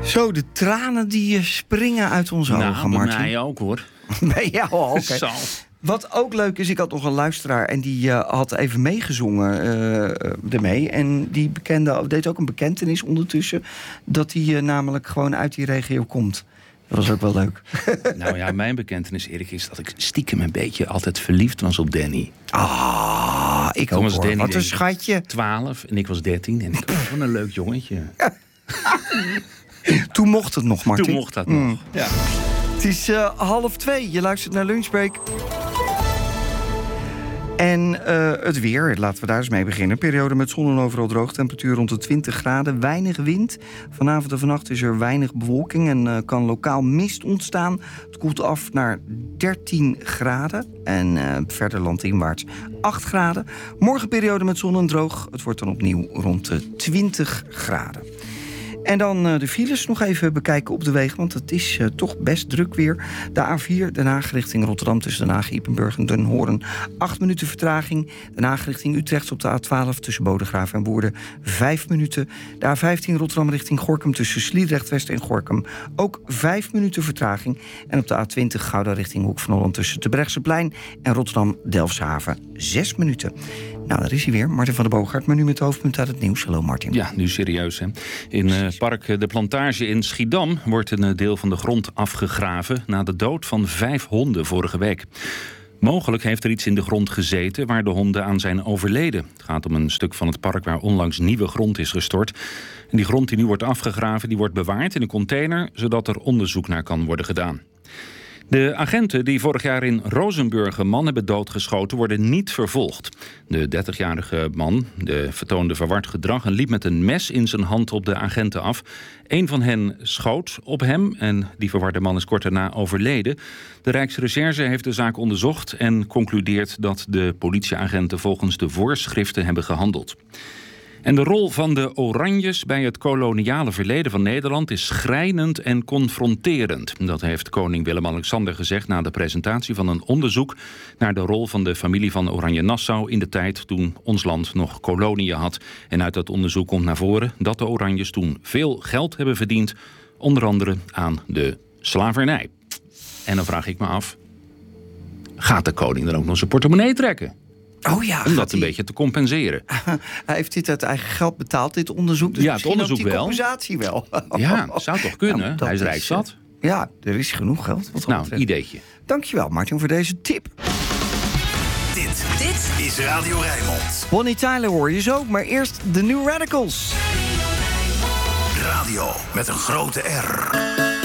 Zo, de tranen die springen uit onze ogen, Martin. Bij mij ook, hoor. Bij jou al, oké. Zo. Wat ook leuk is, ik had nog een luisteraar en die had even meegezongen ermee. En die deed ook een bekentenis ondertussen dat hij namelijk gewoon uit die regio komt. Dat was ook wel leuk. Nou ja, mijn bekentenis, Erik, is dat ik stiekem een beetje altijd verliefd was op Danny. Ah, ik ook, hoor. Danny, Wat een schatje. 12 en ik was 13 en ik wat een leuk jongetje. Toen mocht het nog, Martin. Toen mocht dat nog. Ja. Het is 1:30. Je luistert naar Lunchbreak. En het weer, laten we daar eens mee beginnen. Periode met zon en overal droog. Temperatuur rond de 20 graden. Weinig wind. Vanavond en vannacht is er weinig bewolking en kan lokaal mist ontstaan. Het koelt af naar 13 graden. En verder landinwaarts 8 graden. Morgen periode met zon en droog. Het wordt dan opnieuw rond de 20 graden. En dan de files nog even bekijken op de wegen, want het is toch best druk weer. De A4, Den Haag richting Rotterdam tussen Den Haag, Ypenburg en Den Hoorn. 8 minuten vertraging. Den Haag richting Utrecht op de A12 tussen Bodegraven en Woerden. 5 minuten. De A15 Rotterdam richting Gorinchem tussen Sliedrecht West en Gorinchem. Ook 5 minuten vertraging. En op de A20 Gouda richting Hoek van Holland tussen Terbrechtseplein en Rotterdam-Delfshaven. 6 minuten. Nou, daar is hij weer, Martin van der Boogaard. Maar nu met de hoofdpunt uit het nieuws. Hallo, Martin. Ja, nu serieus, hè. In park De Plantage in Schiedam wordt een deel van de grond afgegraven na de dood van 5 honden vorige week. Mogelijk heeft er iets in de grond gezeten waar de honden aan zijn overleden. Het gaat om een stuk van het park waar onlangs nieuwe grond is gestort. En die grond die nu wordt afgegraven, die wordt bewaard in een container, zodat er onderzoek naar kan worden gedaan. De agenten die vorig jaar in Rozenburg een man hebben doodgeschoten worden niet vervolgd. De 30-jarige man vertoonde verward gedrag en liep met een mes in zijn hand op de agenten af. Een van hen schoot op hem en die verwarde man is kort daarna overleden. De Rijksrecherche heeft de zaak onderzocht en concludeert dat de politieagenten volgens de voorschriften hebben gehandeld. En de rol van de Oranjes bij het koloniale verleden van Nederland is schrijnend en confronterend. Dat heeft koning Willem-Alexander gezegd na de presentatie van een onderzoek naar de rol van de familie van Oranje-Nassau in de tijd toen ons land nog koloniën had. En uit dat onderzoek komt naar voren dat de Oranjes toen veel geld hebben verdiend, onder andere aan de slavernij. En dan vraag ik me af, gaat de koning dan ook nog zijn portemonnee trekken? Oh ja, om dat een beetje te compenseren. Hij heeft dit uit eigen geld betaald, dit onderzoek. Dus ja, het onderzoek ook die wel. compensatie wel. Ja, zou toch kunnen. Nou, hij is rijkzat. Ja, er is genoeg geld. Nou, ideetje. Dankjewel, Martin, voor deze tip. Dit is Radio Rijnmond. Bonnie Tyler hoor je zo, maar eerst de New Radicals. Radio met een grote R.